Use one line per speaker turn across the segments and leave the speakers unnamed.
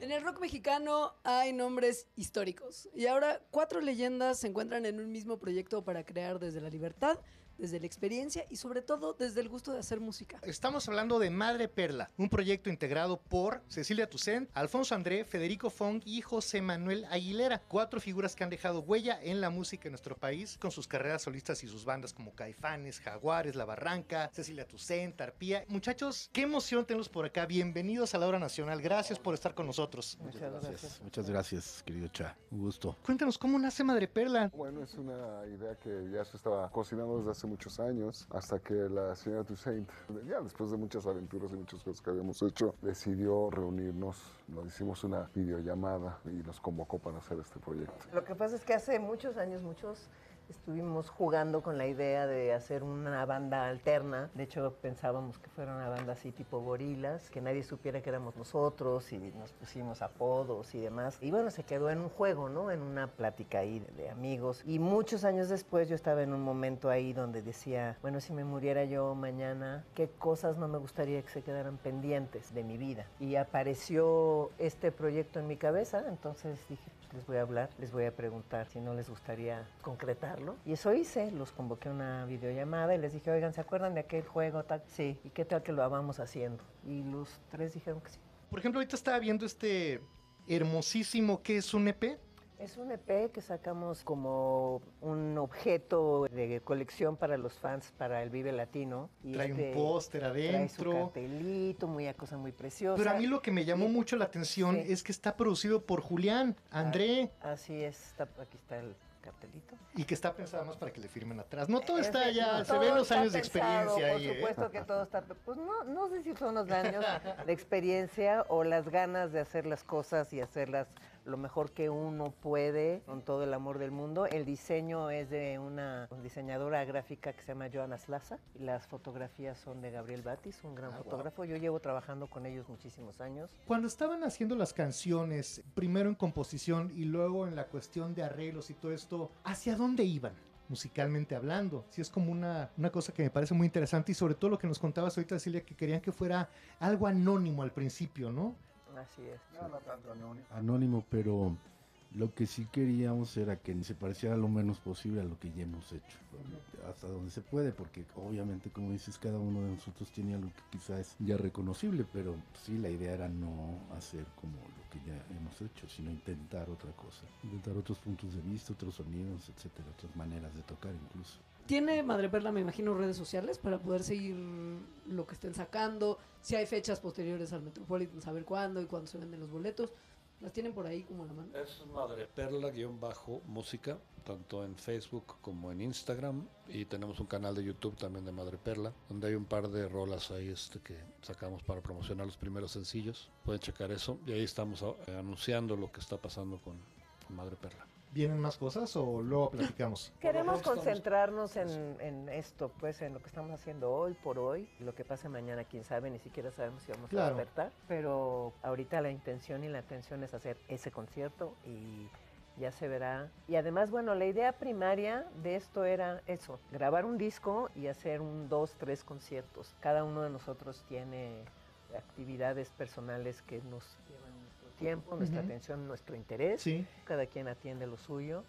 En el rock mexicano hay nombres históricos y ahora 4 leyendas se encuentran en un mismo proyecto para crear desde la libertad, desde la experiencia y sobre todo desde el gusto de hacer música.
Estamos hablando de Madre Perla, un proyecto integrado por Cecilia Toussaint, Alfonso André, Federico Fong y José Manuel Aguilera, 4 figuras que han dejado huella en la música en nuestro país con sus carreras solistas y sus bandas como Caifanes, Jaguares, La Barranca, Cecilia Toussaint, Arpía. Muchachos, qué emoción tenerlos por acá. Bienvenidos a la Hora Nacional. Gracias por estar con nosotros.
Muchas gracias, querido Cha. Un gusto.
Cuéntanos, ¿cómo nace Madre Perla?
Bueno, es una idea que ya se estaba cocinando desde hace muchos años, hasta que la señora Toussaint, ya después de muchas aventuras y muchas cosas que habíamos hecho, decidió reunirnos. Nos hicimos una videollamada y nos convocó para hacer este proyecto.
Lo que pasa es que hace muchos años, estuvimos jugando con la idea de hacer una banda alterna. De hecho, pensábamos que fuera una banda así tipo Gorilas, que nadie supiera que éramos nosotros y nos pusimos apodos y demás. Y bueno, se quedó en un juego, ¿no? En una plática ahí de amigos. Y muchos años después yo estaba en un momento ahí donde decía, bueno, si me muriera yo mañana, ¿qué cosas no me gustaría que se quedaran pendientes de mi vida? Y apareció este proyecto en mi cabeza, entonces dije, les voy a hablar, les voy a preguntar si no les gustaría concretarlo. Y eso hice, los convoqué a una videollamada y les dije, oigan, ¿se acuerdan de aquel juego? Tal? Sí, ¿y qué tal que lo vamos haciendo? Y los 3 dijeron que sí.
Por ejemplo, ahorita estaba viendo este hermosísimo, ¿qué es un EP?
Es un EP que sacamos como un objeto de colección para los fans para el Vive Latino. Y
trae un póster adentro.
Trae su cartelito, cosa muy preciosa.
Pero a mí lo que me llamó mucho la atención es que está producido por Julián, André.
Así es, aquí está el cartelito.
Y que está pensado más para que le firmen atrás. No todo está ya, se ven los años de experiencia ahí.
Por supuesto que todo está, pues no sé si son los años de experiencia o las ganas de hacer las cosas y hacerlas lo mejor que uno puede con todo el amor del mundo. El diseño es de una diseñadora gráfica que se llama Joana Slaza y las fotografías son de Gabriel Batis, un gran fotógrafo. Yo llevo trabajando con ellos muchísimos años.
Cuando estaban haciendo las canciones, primero en composición y luego en la cuestión de arreglos y todo esto, ¿hacia dónde iban? Musicalmente hablando, sí es como una cosa que me parece muy interesante y sobre todo lo que nos contabas ahorita, Cecilia, que querían que fuera algo anónimo al principio, ¿no?
Así es.
No tanto anónimo.
Anónimo, pero lo que sí queríamos era que se pareciera lo menos posible a lo que ya hemos hecho, hasta donde se puede, porque obviamente, como dices, cada uno de nosotros tiene algo que quizás es ya reconocible, pero sí, la idea era no hacer como lo que ya hemos hecho, sino intentar otra cosa, intentar otros puntos de vista, otros sonidos, etcétera, otras maneras de tocar incluso.
¿Tiene Madre Perla, me imagino, redes sociales para poder seguir lo que estén sacando? Si hay fechas posteriores al Metropolitan, saber cuándo y cuándo se venden los boletos. ¿Las tienen por ahí como a la mano?
Es Madre Perla-música, tanto en Facebook como en Instagram. Y tenemos un canal de YouTube también de Madre Perla, donde hay un par de rolas ahí que sacamos para promocionar los primeros sencillos. Pueden checar eso. Y ahí estamos anunciando lo que está pasando con Madre Perla.
¿Vienen más cosas o luego platicamos?
Queremos concentrarnos en esto, pues en lo que estamos haciendo hoy por hoy. Lo que pase mañana, quién sabe, ni siquiera sabemos si vamos a despertar. Pero ahorita la intención y la atención es hacer ese concierto y ya se verá. Y además, bueno, la idea primaria de esto era eso, grabar un disco y hacer 2, 3 conciertos. Cada uno de nosotros tiene actividades personales que nos llevan nuestro tiempo, nuestra atención, nuestro interés.
Sí.
Cada quien atiende lo suyo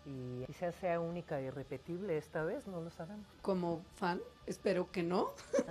y quizás sea única y irrepetible esta vez, no lo sabemos.
Como fan, espero que no.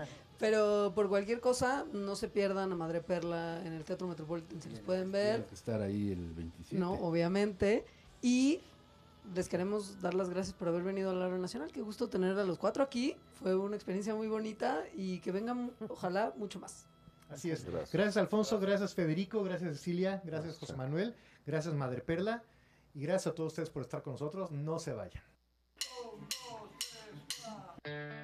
Pero por cualquier cosa, no se pierdan a Madre Perla en el Teatro Metropolitan, si los pueden ver.
Tienen que estar ahí el 27.
No, obviamente. Y les queremos dar las gracias por haber venido a la Hora Nacional. Qué gusto tener a los 4 aquí. Fue una experiencia muy bonita y que vengan, ojalá, mucho más.
Así es. Gracias Alfonso, gracias Federico, gracias Cecilia, gracias José Manuel, gracias Madre Perla y gracias a todos ustedes por estar con nosotros. No se vayan.